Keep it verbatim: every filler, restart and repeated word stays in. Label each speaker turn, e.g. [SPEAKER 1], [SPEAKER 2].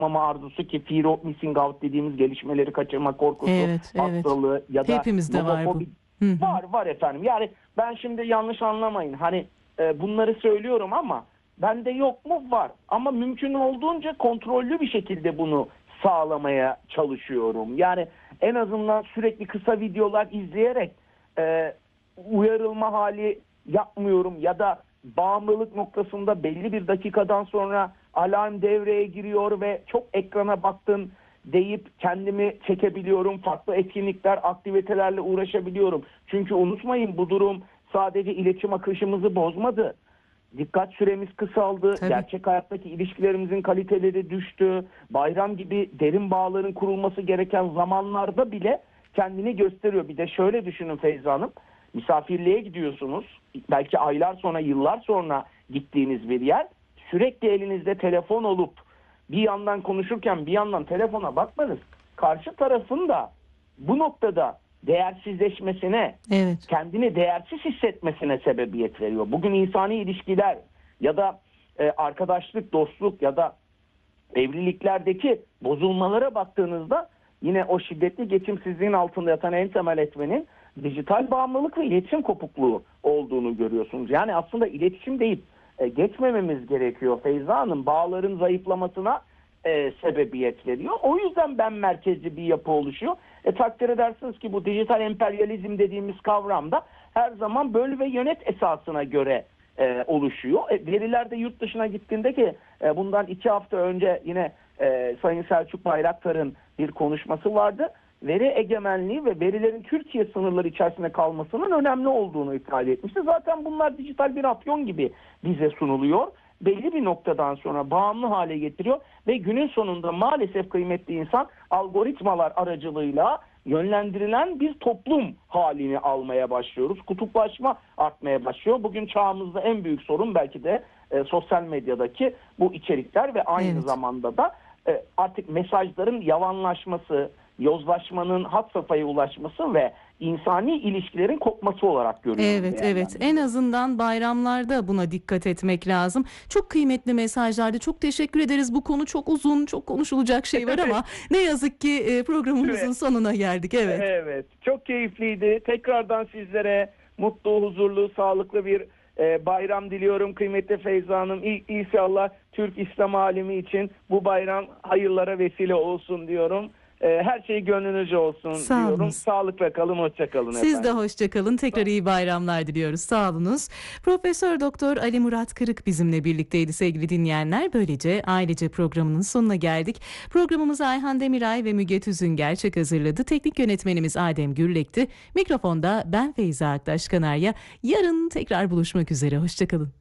[SPEAKER 1] yapmama arzusu, ki fear of missing out dediğimiz gelişmeleri kaçırma korkusu,
[SPEAKER 2] Evet, evet.
[SPEAKER 1] hastalığı ya da
[SPEAKER 2] Hepimizde var bu.
[SPEAKER 1] nomofobi.
[SPEAKER 2] Hı hı.
[SPEAKER 1] Var var efendim. Yani ben şimdi yanlış anlamayın. Hani e, bunları söylüyorum ama bende yok mu? Var. Ama mümkün olduğunca kontrollü bir şekilde bunu sağlamaya çalışıyorum. Yani en azından sürekli kısa videolar izleyerek e, uyarılma hali yapmıyorum ya da bağımlılık noktasında belli bir dakikadan sonra alarm devreye giriyor ve çok ekrana baktın deyip kendimi çekebiliyorum. Farklı etkinlikler, aktivitelerle uğraşabiliyorum. Çünkü unutmayın, bu durum sadece iletişim akışımızı bozmadı. Dikkat süremiz kısaldı.
[SPEAKER 2] Tabii.
[SPEAKER 1] Gerçek hayattaki ilişkilerimizin kaliteleri düştü. Bayram gibi derin bağların kurulması gereken zamanlarda bile kendini gösteriyor. Bir de şöyle düşünün Feyza Hanım. Misafirliğe gidiyorsunuz. Belki aylar sonra, yıllar sonra gittiğiniz bir yer. Sürekli elinizde telefon olup bir yandan konuşurken bir yandan telefona bakmanız karşı tarafın da bu noktada değersizleşmesine,
[SPEAKER 2] Evet.
[SPEAKER 1] kendini değersiz hissetmesine sebebiyet veriyor. Bugün insani ilişkiler ya da e, arkadaşlık, dostluk ya da evliliklerdeki bozulmalara baktığınızda yine o şiddetli geçimsizliğin altında yatan en temel etmenin dijital bağımlılık ve iletişim kopukluğu olduğunu görüyorsunuz. Yani aslında iletişim deyip e, geçmememiz gerekiyor Feyza Hanım. Bağların zayıflamasına e, sebebiyet veriyor. O yüzden ben merkezli bir yapı oluşuyor. E, takdir edersiniz ki bu dijital emperyalizm dediğimiz kavramda her zaman böl ve yönet esasına göre e, oluşuyor. E, veriler de yurt dışına gittiğinde ki e, bundan iki hafta önce yine e, Sayın Selçuk Bayraktar'ın bir konuşması vardı. Veri egemenliği ve verilerin Türkiye sınırları içerisinde kalmasının önemli olduğunu ifade etmişti. Zaten bunlar dijital bir afyon gibi bize sunuluyor. Belli bir noktadan sonra bağımlı hale getiriyor ve günün sonunda maalesef kıymetli insan algoritmalar aracılığıyla yönlendirilen bir toplum halini almaya başlıyoruz. Kutuplaşma artmaya başlıyor. Bugün çağımızda en büyük sorun belki de e, sosyal medyadaki bu içerikler ve aynı
[SPEAKER 2] Evet.
[SPEAKER 1] zamanda da e, artık mesajların yavanlaşması, yozlaşmanın had safhaya ulaşması ve insani ilişkilerin kopması olarak görüyorum.
[SPEAKER 2] Evet, evet. En azından bayramlarda buna dikkat etmek lazım. Çok kıymetli mesajlardı. Çok teşekkür ederiz. Bu konu çok uzun, çok konuşulacak şey var ama ne yazık ki e, programımızın
[SPEAKER 1] Evet.
[SPEAKER 2] sonuna geldik. Evet.
[SPEAKER 1] Evet. Çok keyifliydi. Tekrardan sizlere mutlu, huzurlu, sağlıklı bir e, bayram diliyorum kıymetli Feyza Hanım. İ- İnşallah Türk İslam alemi için bu bayram hayırlara vesile olsun diyorum. E, her şey gönlünüzce olsun
[SPEAKER 2] Sağ
[SPEAKER 1] diyorum.
[SPEAKER 2] olunuz.
[SPEAKER 1] Sağlıkla kalın, hoşça kalın
[SPEAKER 2] Siz
[SPEAKER 1] efendim.
[SPEAKER 2] de hoşça kalın. Tekrar iyi bayramlar diliyoruz. Sağ olunuz. Profesör Doktor Ali Murat Kırık bizimle birlikteydi sevgili dinleyenler. Böylece ailece programının sonuna geldik. Programımızı Ayhan Demiray ve Müge Tüzün gerçek hazırladı. Teknik yönetmenimiz Adem Gürlek'ti. Mikrofonda ben Feyza Aktaş Kanarya. Yarın tekrar buluşmak üzere. Hoşça kalın.